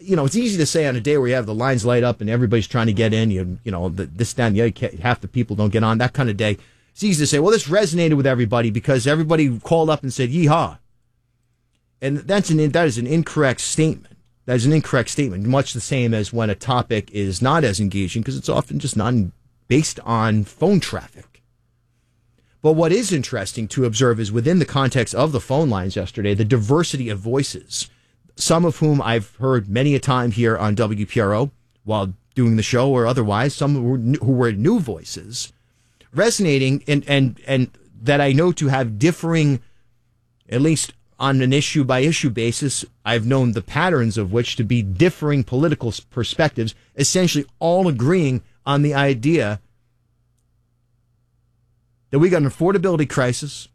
it's easy to say on a day where you have the lines light up and everybody's trying to get in, this, that, and the other, half the people don't get on, that kind of day. It's easy to say, well, this resonated with everybody because everybody called up and said, yeehaw. And that is an incorrect statement. That is an incorrect statement, much the same as when a topic is not as engaging because it's often just not based on phone traffic. But what is interesting to observe is within the context of the phone lines yesterday, the diversity of voices, some of whom I've heard many a time here on WPRO while doing the show or otherwise, some who were new voices, resonating and that I know to have differing, at least on an issue-by-issue basis, I've known the patterns of which to be differing political perspectives, essentially all agreeing on the idea that we got an affordability crisis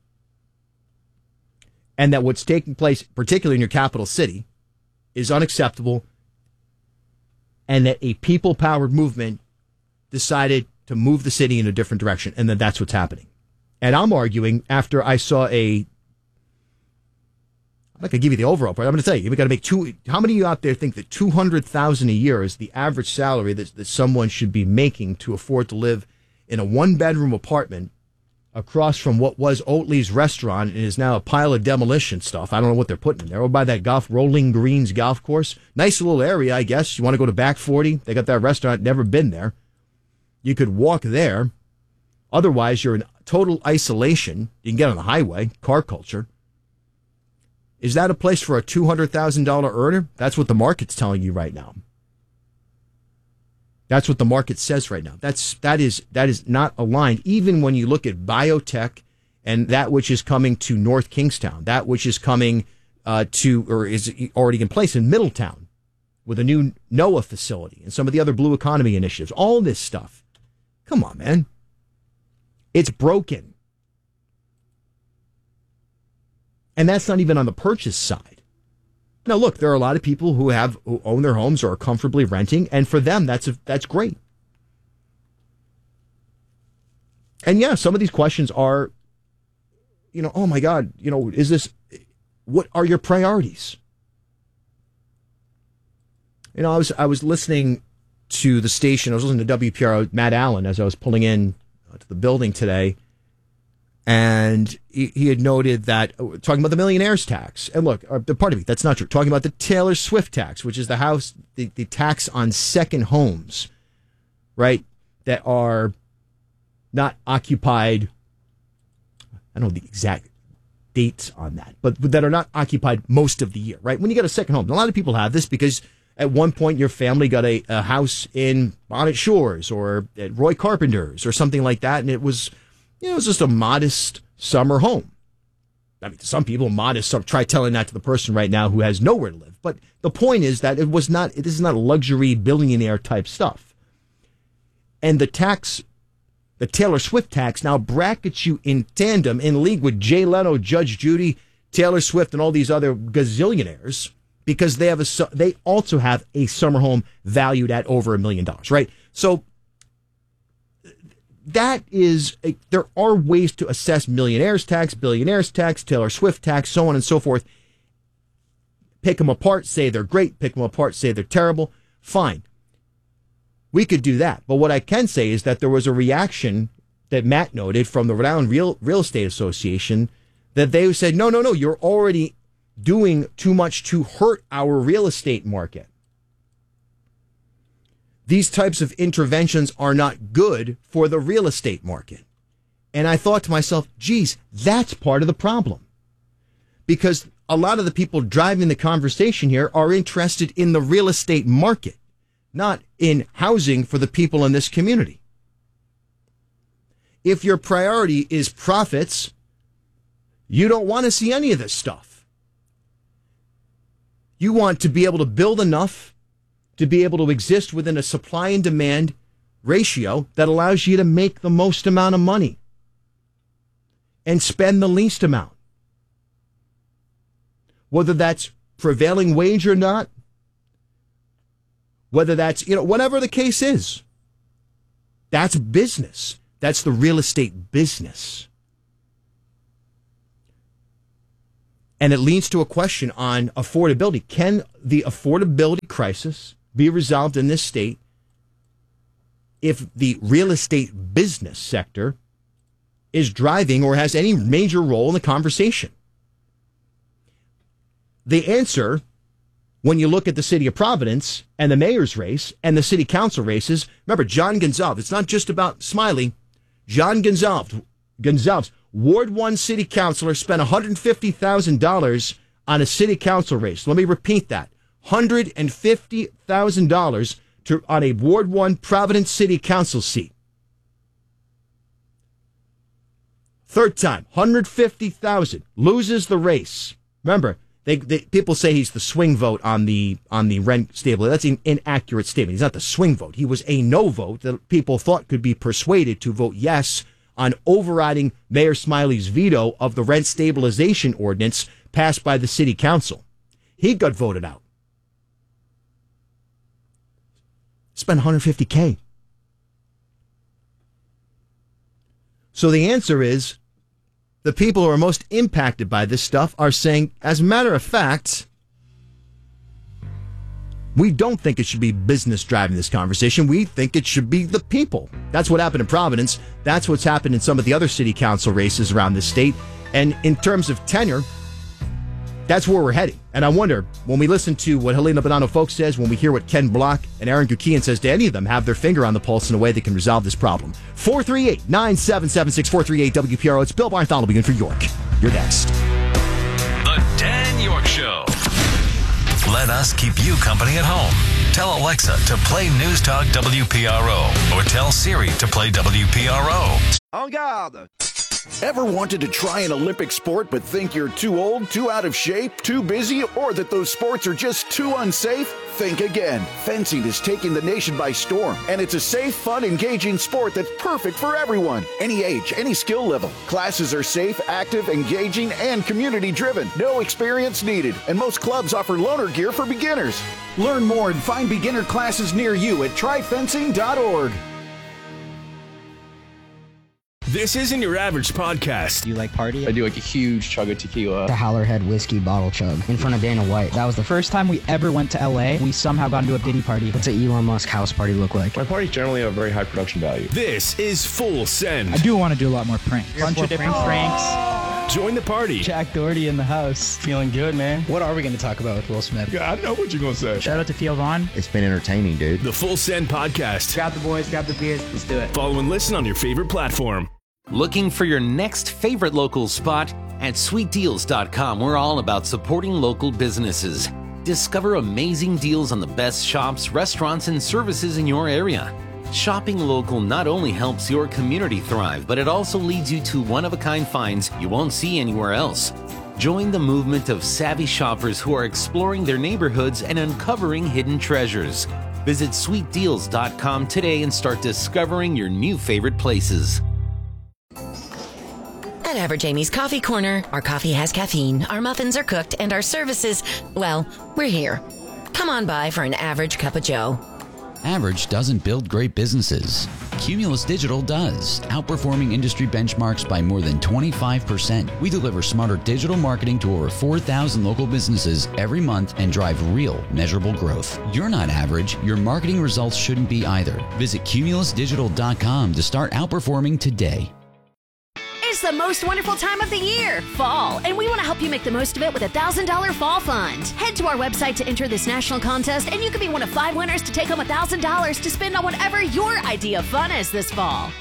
and that what's taking place, particularly in your capital city, is unacceptable, and that a people-powered movement decided to move the city in a different direction, and that's what's happening. And I'm arguing after I saw I'm not going to give you the overall part. I'm going to tell you, we got to make how many of you out there think that $200,000 a year is the average salary that someone should be making to afford to live in a one-bedroom apartment across from what was Oatley's restaurant and is now a pile of demolition stuff? I don't know what they're putting in there. Over by that Rolling Greens golf course. Nice little area, I guess. You want to go to Back 40? They got that restaurant. Never been there. You could walk there. Otherwise, you're in total isolation. You can get on the highway, car culture. Is that a place for a $200,000 earner? That's what the market's telling you right now. That's what the market says right now. That is not aligned. Even when you look at biotech and that which is coming to North Kingstown, that which is coming or is already in place in Middletown with a new NOAA facility and some of the other blue economy initiatives, all this stuff. Come on, man. It's broken. And that's not even on the purchase side. Now, look, there are a lot of people who own their homes or are comfortably renting, and for them, that's great. And yeah, some of these questions are, oh my God, what are your priorities? I was listening to the station. I was listening to WPRO, Matt Allen, as I was pulling in to the building today. And he had noted that, talking about the millionaire's tax. And look, pardon me, that's not true. Talking about the Taylor Swift tax, which is the tax on second homes, right, that are not occupied. I don't know the exact dates on that, but that are not occupied most of the year, right? When you get a second home, a lot of people have this because at one point your family got a house in Bonnet Shores or at Roy Carpenter's or something like that, and it was just a modest summer home. I mean, to some people, modest. Try telling that to the person right now who has nowhere to live. But the point is that this is not luxury billionaire type stuff. And the Taylor Swift tax now brackets you in tandem, in league with Jay Leno, Judge Judy, Taylor Swift, and all these other gazillionaires because they also have a summer home valued at over $1 million, right? So there are ways to assess millionaire's tax, billionaire's tax, Taylor Swift tax, so on and so forth. Pick them apart, say they're great. Pick them apart, say they're terrible. Fine. We could do that. But what I can say is that there was a reaction that Matt noted from the Rhode Island Real Estate Association that they said, no, you're already doing too much to hurt our real estate market. These types of interventions are not good for the real estate market. And I thought to myself, geez, that's part of the problem. Because a lot of the people driving the conversation here are interested in the real estate market, not in housing for the people in this community. If your priority is profits, you don't want to see any of this stuff. You want to be able to build enough to be able to exist within a supply and demand ratio that allows you to make the most amount of money and spend the least amount. Whether that's prevailing wage or not, whether that's, whatever the case is, that's business. That's the real estate business. And it leads to a question on affordability. Can the affordability crisis be resolved in this state if the real estate business sector is driving or has any major role in the conversation? The answer, when you look at the city of Providence and the mayor's race and the city council races, remember, John Gonzalez, it's not just about Smiley. John Gonzalez, Ward 1 city councilor, spent $150,000 on a city council race. Let me repeat that. $150,000 on a Ward 1 Providence city council seat. Third time, $150,000, loses the race. Remember, people say he's the swing vote on the rent stability. That's an inaccurate statement. He's not the swing vote. He was a no vote that people thought could be persuaded to vote yes on overriding Mayor Smiley's veto of the rent stabilization ordinance passed by the city council. He got voted out. Spent $150K. So the answer is, the people who are most impacted by this stuff are saying, as a matter of fact, we don't think it should be business driving this conversation. We think it should be the people. That's what happened in Providence. That's what's happened in some of the other city council races around this state. And in terms of tenure, that's where we're heading. And I wonder, when we listen to what Helena Bonanno-Foulkes says, when we hear what Ken Block and Aaron Gukian says, do any of them have their finger on the pulse in a way that can resolve this problem? 438-9776, 438-WPRO. It's Bill Bartholomew in for York. You're next. The Dan York Show. Let us keep you company at home. Tell Alexa to play News Talk WPRO or tell Siri to play WPRO. En garde! Ever wanted to try an Olympic sport but think you're too old, too out of shape, too busy, or that those sports are just too unsafe? Think again. Fencing is taking the nation by storm, and it's a safe, fun, engaging sport that's perfect for everyone. Any age, any skill level. Classes are safe, active, engaging, and community-driven. No experience needed, and most clubs offer loaner gear for beginners. Learn more and find beginner classes near you at tryfencing.org. This isn't your average podcast. Do you like party? I do like a huge chug of tequila. The Howlerhead whiskey bottle chug in front of Dana White. That was the first time we ever went to LA. We somehow got into a Diddy party. What's an Elon Musk house party look like? My parties generally have very high production value. This is Full Send. I do want to do a lot more pranks. Bunch of different pranks. Join the party. Jack Doherty in the house. Feeling good, man. What are we going to talk about with Will Smith? Yeah, I know what you're going to say. Shout out to Theo Vaughn. It's been entertaining, dude. The Full Send podcast. Grab the boys, grab the beers. Let's do it. Follow and listen on your favorite platform. Looking for your next favorite local spot? At sweetdeals.com, we're all about supporting local businesses. Discover amazing deals on the best shops, restaurants, and services in your area. Shopping local not only helps your community thrive, but it also leads you to one-of-a-kind finds you won't see anywhere else. Join the movement of savvy shoppers who are exploring their neighborhoods and uncovering hidden treasures. Visit sweetdeals.com today and start discovering your new favorite places. At Average Amy's Coffee Corner, our coffee has caffeine, our muffins are cooked, and our services, well, we're here. Come on by for an average cup of joe. Average doesn't build great businesses. Cumulus Digital does, outperforming industry benchmarks by more than 25%. We deliver smarter digital marketing to over 4,000 local businesses every month and drive real, measurable growth. You're not average. Your marketing results shouldn't be either. Visit cumulusdigital.com to start outperforming today. It's the most wonderful time of the year, fall, and we want to help you make the most of it with a $1,000 fall fund. Head to our website to enter this national contest, and you could be one of 5 winners to take home $1,000 to spend on whatever your idea of fun is this fall.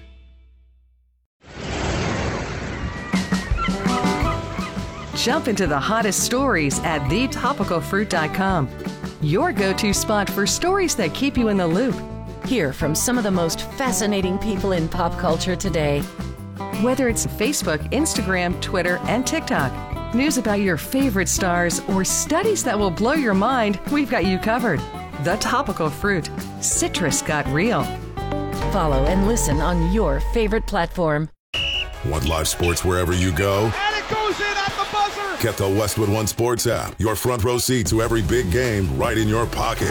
Jump into the hottest stories at thetopicalfruit.com. Your go-to spot for stories that keep you in the loop. Hear from some of the most fascinating people in pop culture today. Whether it's Facebook, Instagram, Twitter, and TikTok, news about your favorite stars, or studies that will blow your mind, we've got you covered. The Topical Fruit. Citrus got real. Follow and listen on your favorite platform. Want live sports wherever you go? And it goes in at the buzzer! Get the Westwood One Sports app. Your front row seat to every big game right in your pocket.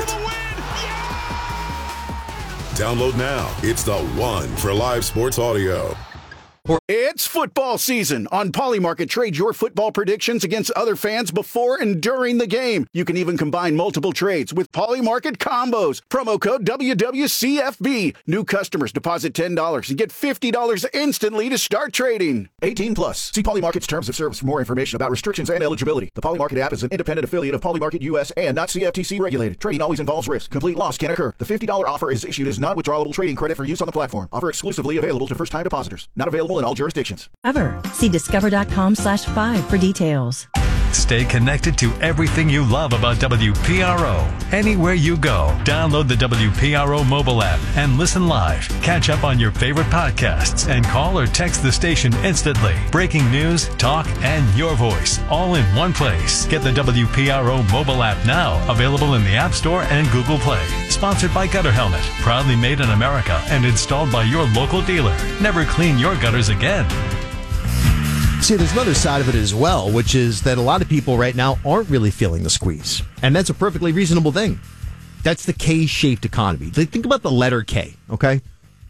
Download now. It's the one for live sports audio. It's football season. On Polymarket, trade your football predictions against other fans before and during the game. You can even combine multiple trades with Polymarket combos. Promo code WWCFB. New customers deposit $10 and get $50 instantly to start trading. 18 plus. See Polymarket's terms of service for more information about restrictions and eligibility. The Polymarket app is an independent affiliate of Polymarket US and not CFTC regulated. Trading always involves risk. Complete loss can occur. The $50 offer is issued as non-withdrawable trading credit for use on the platform. Offer exclusively available to first-time depositors. Not available in all jurisdictions. See discover.com/5 for details. Stay connected to everything you love about WPRO. Anywhere you go, download the WPRO mobile app and listen live. Catch up on your favorite podcasts and call or text the station instantly. Breaking news, talk, and your voice all in one place. Get the WPRO mobile app now, available in the App Store and Google Play. Sponsored by Gutter Helmet, proudly made in America and installed by your local dealer. Never clean your gutters again. See, there's another side of it as well, which is that a lot of people right now aren't really feeling the squeeze. And that's a perfectly reasonable thing. That's the K-shaped economy. Think about the letter K, okay?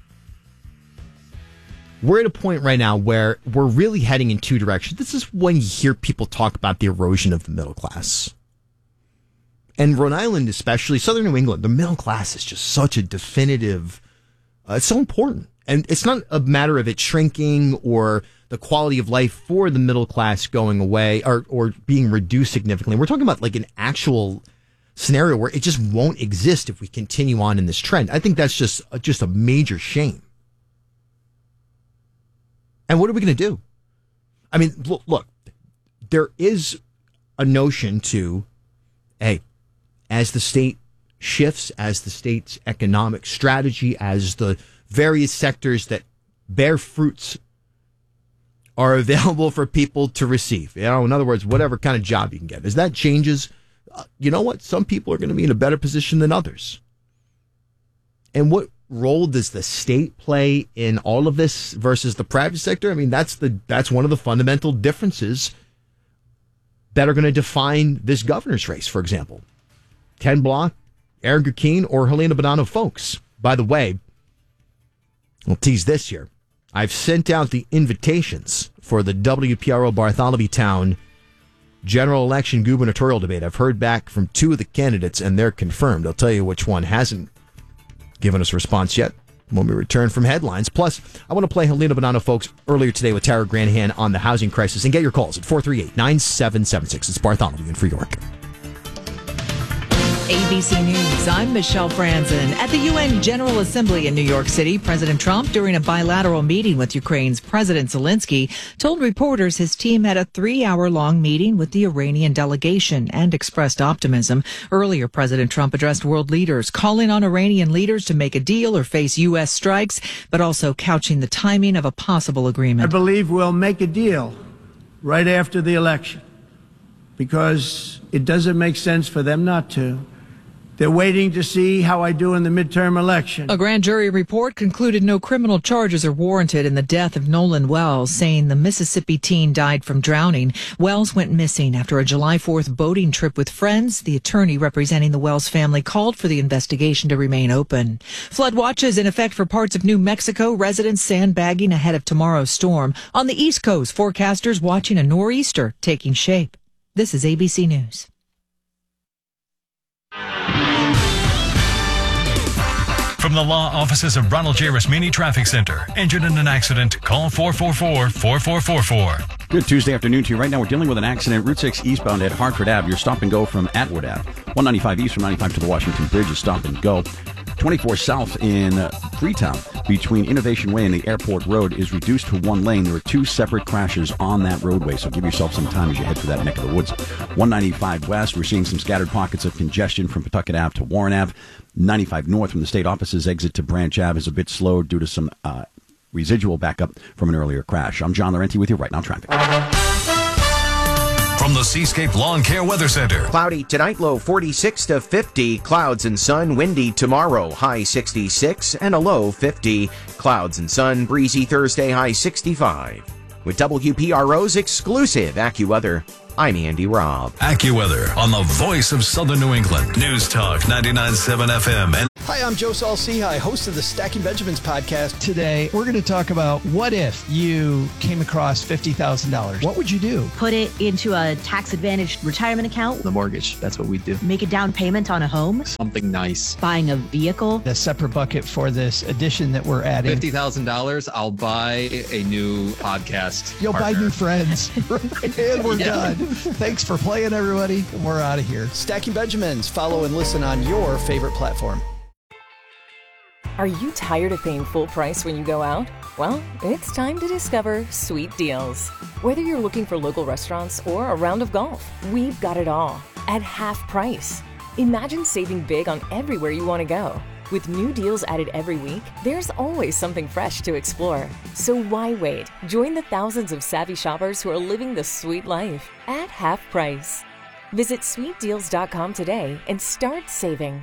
We're at a point right now where we're really heading in two directions. This is when you hear people talk about the erosion of the middle class. And Rhode Island, especially, southern New England, the middle class is just such a definitive, it's so important. And it's not a matter of it shrinking or the quality of life for the middle class going away or being reduced significantly. We're talking about like an actual scenario where it just won't exist if we continue on in this trend. I think that's just a major shame. And what are we going to do? I mean, look, there is a notion to, hey, as the state shifts, as the state's economic strategy, as the various sectors that bear fruits are available for people to receive. In other words, whatever kind of job you can get. As that changes, you know what? Some people are going to be in a better position than others. And what role does the state play in all of this versus the private sector? I mean, that's one of the fundamental differences that are going to define this governor's race, for example. Ken Block, Aaron Gurkeen, or Helena Bonanno-Folks. By the way, I'll tease this here. I've sent out the invitations for the WPRO Bartholomew Town general election gubernatorial debate. I've heard back from two of the candidates, and they're confirmed. I'll tell you which one hasn't given us a response yet when we return from headlines. Plus, I want to play Helena Bonanno-Folks earlier today with Tara Granahan on the housing crisis, and get your calls at 438-9776. It's Bartholomew in Free York. ABC News, I'm Michelle Franzen. At the UN General Assembly in New York City, President Trump, during a bilateral meeting with Ukraine's President Zelensky, told reporters his team had a 3-hour-long meeting with the Iranian delegation and expressed optimism. Earlier, President Trump addressed world leaders, calling on Iranian leaders to make a deal or face U.S. strikes, but also couching the timing of a possible agreement. I believe we'll make a deal right after the election because it doesn't make sense for them not to. They're waiting to see how I do in the midterm election. A grand jury report concluded no criminal charges are warranted in the death of Nolan Wells, saying the Mississippi teen died from drowning. Wells went missing after a July 4th boating trip with friends. The attorney representing the Wells family called for the investigation to remain open. Flood watches in effect for parts of New Mexico. Residents sandbagging ahead of tomorrow's storm. On the East Coast, forecasters watching a nor'easter taking shape. This is ABC News. From the law offices of Ronald J. Rasmini Traffic Center. Injured in an accident? Call 444-4444. Good Tuesday afternoon to you. Right now we're dealing with an accident. Route 6 eastbound at Hartford Ave. Your stop and go from Atwood Ave. 195 east from 95 to the Washington Bridge is stop and go. 24 south in Freetown between Innovation Way and the Airport Road is reduced to one lane. There are two separate crashes on that roadway, so give yourself some time as you head through that neck of the woods. 195 west, we're seeing some scattered pockets of congestion from Pawtucket Ave to Warren Ave. 95 north from the state offices exit to Branch Ave is a bit slow due to some residual backup from an earlier crash. I'm John Laurenti with you right now, traffic. From the Seascape Lawn Care Weather Center. Cloudy tonight, low 46 to 50. Clouds and sun, windy tomorrow, high 66 and a low 50. Clouds and sun, breezy Thursday, high 65. With WPRO's exclusive AccuWeather, I'm Andy Robb. AccuWeather on the voice of Southern New England. News Talk 99.7 FM. And Hi, I'm Joe Saul-Sehy, host of the Stacking Benjamins podcast. Today, we're going to talk about what if you came across $50,000. What would you do? Put it into a tax-advantaged retirement account. The mortgage, that's what we do. Make a down payment on a home. Something nice. Buying a vehicle. A separate bucket for this addition that we're adding. $50,000, I'll buy a new podcast. You'll partner. buy new friends. And we're done. Thanks for playing, everybody. We're out of here. Stacking Benjamins. Follow and listen on your favorite platform. Are you tired of paying full price when you go out? Well, it's time to discover Sweet Deals. Whether you're looking for local restaurants or a round of golf, we've got it all at half price. Imagine saving big on everywhere you want to go. With new deals added every week, there's always something fresh to explore. So why wait? Join the thousands of savvy shoppers who are living the sweet life at half price. Visit sweetdeals.com today and start saving.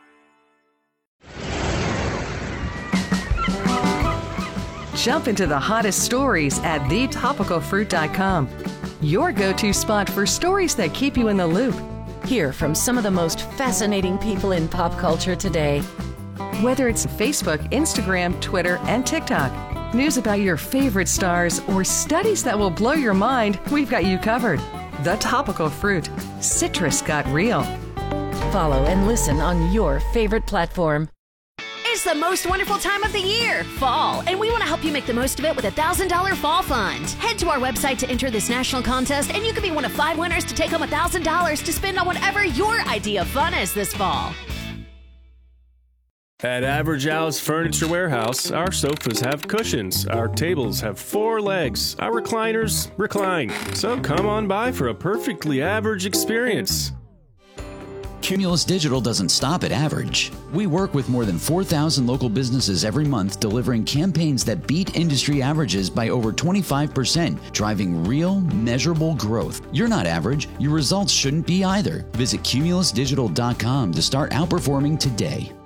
Jump into the hottest stories at thetopicalfruit.com. Your go-to spot for stories that keep you in the loop. Hear from some of the most fascinating people in pop culture today. Whether it's Facebook, Instagram, Twitter, and TikTok, news about your favorite stars, or studies that will blow your mind, we've got you covered. The Topical Fruit. Citrus got real. Follow and listen on your favorite platform. It's the most wonderful time of the year, fall, and we want to help you make the most of it with a $1,000 fall fund. Head to our website to enter this national contest, and you could be one of 5 winners to take home $1,000 to spend on whatever your idea of fun is this fall. At Average Al's Furniture Warehouse, our sofas have cushions, our tables have 4 legs, our recliners recline. So come on by for a perfectly average experience. Cumulus Digital doesn't stop at average. We work with more than 4,000 local businesses every month, delivering campaigns that beat industry averages by over 25%, driving real, measurable growth. You're not average. Your results shouldn't be either. Visit cumulusdigital.com to start outperforming today.